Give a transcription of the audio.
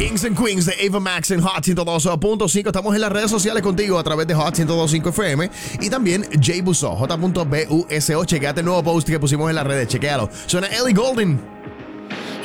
Kings and Queens de Ava Max en Hot 102.5. Estamos en las redes sociales contigo a través de Hot 102.5 FM y también Jay Buso, J.Buso. Chequeate el nuevo post que pusimos en las redes, chequealo. Suena Ellie Goulding.